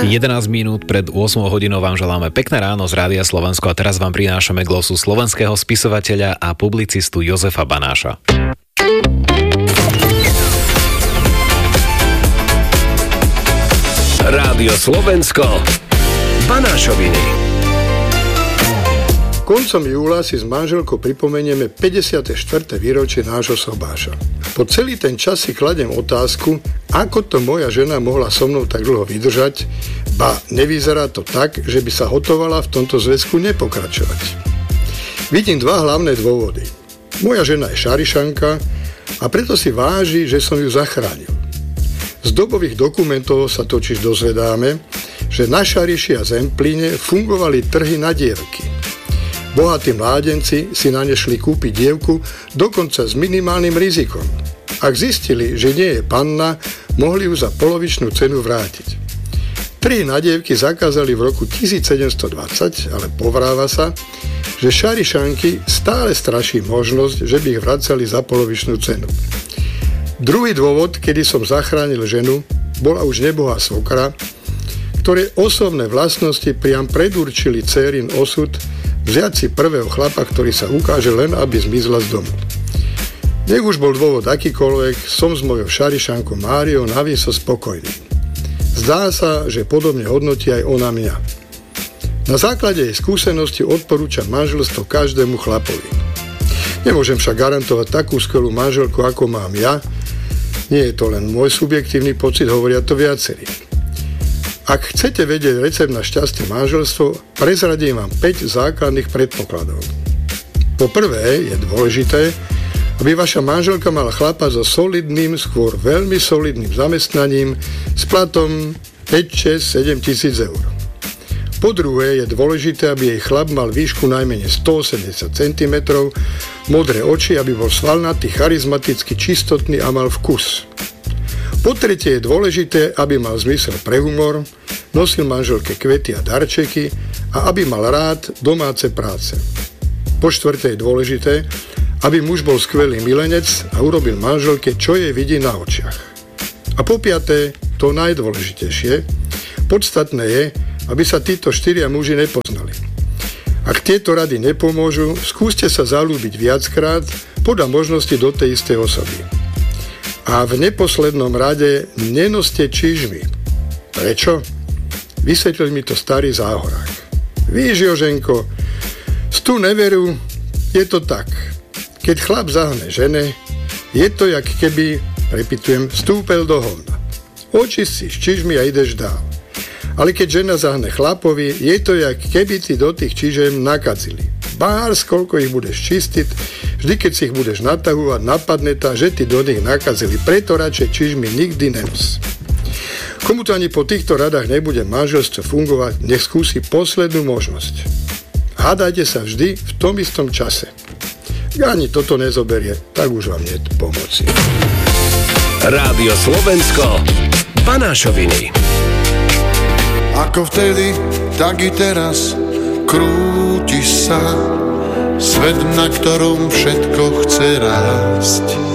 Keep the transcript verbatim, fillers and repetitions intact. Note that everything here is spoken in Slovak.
jedenásť minút pred ôsmou hodinou vám želáme pekné ráno z Rádia Slovensko a teraz vám prinášame glosu slovenského spisovateľa a publicistu Jozefa Banáša. Rádio Slovensko, Banášoviny. Koncom júla si s manželkou pripomenieme päťdesiate štvrté výročie nášho sobáša. Po celý ten čas si kladiem otázku, ako to moja žena mohla so mnou tak dlho vydržať, ba nevyzerá to tak, že by sa hotovala v tomto zväzku nepokračovať. Vidím dva hlavné dôvody. Moja žena je šarišanka a preto si váži, že som ju zachránil. Z dobových dokumentov sa totiž dozvedáme, že na Šariši a Zemplíne fungovali trhy na dievky. Bohatí mládenci si na ne šli kúpiť dievku dokonca s minimálnym rizikom. Ak zistili, že nie je panna, mohli ju za polovičnú cenu vrátiť. Trhy na dievky zakázali v roku tisícsedemstodvadsať, ale povráva sa, že Šarišanky stále straší možnosť, že by ich vracali za polovičnú cenu. Druhý dôvod, kedy som zachránil ženu, bola už nebohá svokra, ktoré osobné vlastnosti priam predurčili dcérin osud vziať si prvého chlapa, ktorý sa ukáže len, aby zmizla z domu. Nech už bol dôvod akýkoľvek, som s mojou šarišankou Máriou navýso spokojný. Zdá sa, že podobne hodnotí aj ona mňa. Na základe jej skúsenosti odporúčam manželstvo každému chlapovi. Nemôžem však garantovať takú skvelú manželku, ako mám ja. Nie je to len môj subjektívny pocit, hovoria to viacerí. Ak chcete vedieť recept na šťastné manželstvo, prezradím vám päť základných predpokladov. Po prvé je dôležité, aby vaša manželka mala chlapa so solidným, skôr veľmi solidným zamestnaním s platom päť, šesť, sedem tisíc eur. Po druhé je dôležité, aby jej chlap mal výšku najmenej stoosemdesiat centimetrov, modré oči, aby bol svalnatý, charizmatický, čistotný a mal vkus. Po tretie je dôležité, aby mal zmysel pre humor, nosil manželke kvety a darčeky a aby mal rád domáce práce. Po štvrté je dôležité, aby muž bol skvelý milenec a urobil manželke, čo jej vidí na očiach. A po piaté, to najdôležitejšie, podstatné je, aby sa títo štyria muži nepoznali. Ak tieto rady nepomôžu, skúste sa zalúbiť viackrát, podľa možnosti do tej istej osoby. A v neposlednom rade nenoste čižmy. Prečo? Vysvetlil mi to starý záhorák. Víš, Joženko, z tú neveru je to tak. Keď chlap zahne žene, je to, jak keby, repitujem, vstúpel do hovna. Očist si z čižmy a ideš dál. Ale keď žena zahne chlapovi, je to, jak keby ti do tých čižem nakadzili. Bárs, koľko ich budeš čistiť, vždy keď si ich budeš natahovať, napadne ta, že ti do nich nakazili. Preto radšej čižmy nikdy nenos. Komu to ani po týchto radách nebude manželstvo fungovať, nech skúsi poslednú možnosť. Hádajte sa vždy v tom istom čase. Ak ani toto nezoberie, tak už vám nie pomoci. Rádio Slovensko, Banášoviny. Ako vtedy, tak i teraz krúti sa svet, na ktorom všetko chce rásť.